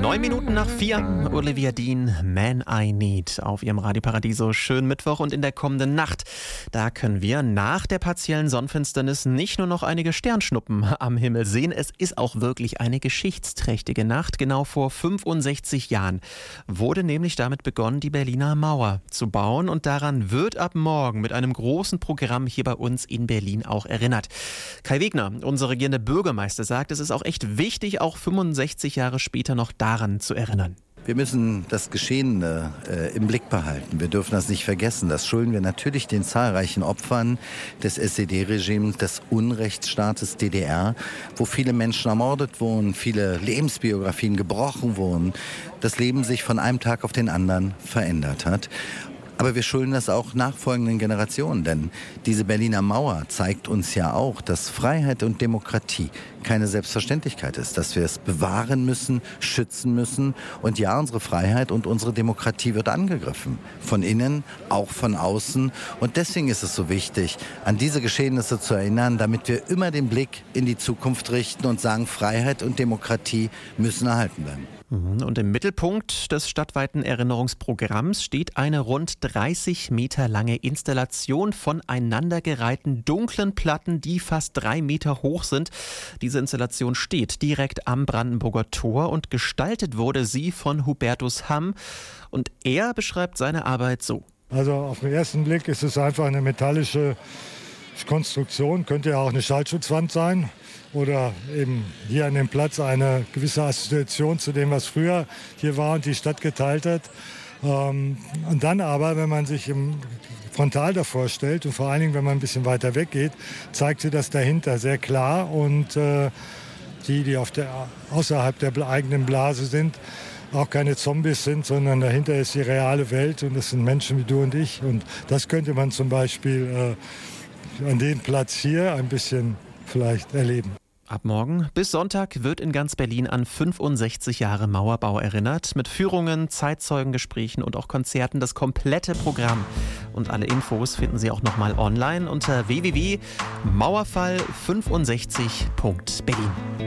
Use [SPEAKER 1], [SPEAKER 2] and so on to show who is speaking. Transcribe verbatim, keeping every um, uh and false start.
[SPEAKER 1] Neun Minuten nach vier, Olivia Dean, Man I Need auf ihrem Radio Paradiso. Schönen Mittwoch und in der kommenden Nacht. Da können wir nach der partiellen Sonnenfinsternis nicht nur noch einige Sternschnuppen am Himmel sehen. Es ist auch wirklich eine geschichtsträchtige Nacht. Genau vor fünfundsechzig Jahren wurde nämlich damit begonnen, die Berliner Mauer zu bauen. Und daran wird ab morgen mit einem großen Programm hier bei uns in Berlin auch erinnert. Kai Wegner, unser regierender Bürgermeister, sagt, es ist auch echt wichtig, auch fünfundsechzig Jahre später noch daran zu erinnern.
[SPEAKER 2] Wir müssen das Geschehene äh, im Blick behalten. Wir dürfen das nicht vergessen. Das schulden wir natürlich den zahlreichen Opfern des S E D-Regimes, des Unrechtsstaates D D R, wo viele Menschen ermordet wurden, viele Lebensbiografien gebrochen wurden, das Leben sich von einem Tag auf den anderen verändert hat. Aber wir schulden das auch nachfolgenden Generationen, denn diese Berliner Mauer zeigt uns ja auch, dass Freiheit und Demokratie keine Selbstverständlichkeit ist, dass wir es bewahren müssen, schützen müssen. Und ja, unsere Freiheit und unsere Demokratie wird angegriffen, von innen, auch von außen. Und deswegen ist es so wichtig, an diese Geschehnisse zu erinnern, damit wir immer den Blick in die Zukunft richten und sagen, Freiheit und Demokratie müssen erhalten bleiben.
[SPEAKER 1] Und im Mittelpunkt des stadtweiten Erinnerungsprogramms steht eine rund dreißig Meter lange Installation von aneinandergereihten dunklen Platten, die fast drei Meter hoch sind. Diese Installation steht direkt am Brandenburger Tor und gestaltet wurde sie von Hubertus Hamm. Und er beschreibt seine Arbeit so.
[SPEAKER 3] Also auf den ersten Blick ist es einfach eine metallische Konstruktion, könnte ja auch eine Schallschutzwand sein. Oder eben hier an dem Platz eine gewisse Assoziation zu dem, was früher hier war und die Stadt geteilt hat. Ähm, und dann aber, wenn man sich im Frontal davor stellt und vor allen Dingen, wenn man ein bisschen weiter weggeht, zeigt sie das dahinter sehr klar. Und äh, die, die auf der, außerhalb der eigenen Blase sind, auch keine Zombies sind, sondern dahinter ist die reale Welt und das sind Menschen wie du und ich. Und das könnte man zum Beispiel äh, an dem Platz hier ein bisschen vielleicht erleben.
[SPEAKER 1] Ab morgen bis Sonntag wird in ganz Berlin an fünfundsechzig Jahre Mauerbau erinnert. Mit Führungen, Zeitzeugengesprächen und auch Konzerten, das komplette Programm. Und alle Infos finden Sie auch nochmal online unter w w w punkt mauerfall fünfundsechzig punkt berlin.